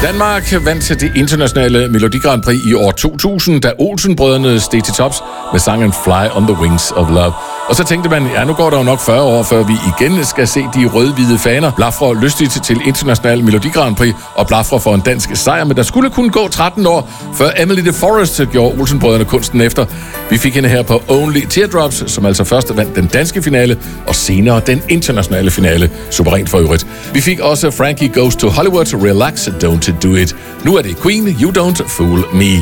Danmark vandt det internationale Melodi Grand Prix i år 2000, da Olsen-brødrene steg til tops med sangen Fly on the Wings of Love. Og så tænkte man, ja, nu går der jo nok 40 år, før vi igen skal se de rød-hvide faner blafre lystigt til international Melodi Grand Prix og blafre for en dansk sejr, men der skulle kun gå 13 år, før Emily de Forest gjorde Olsen-brødrene kunsten efter. Vi fik hende her på Only Teardrops, som altså først vandt den danske finale, og senere den internationale finale, suverænt for øvrigt. Vi fik også Frankie Goes to Hollywood, Relax, Don't Do It. Nu er det Queen, You Don't Fool Me.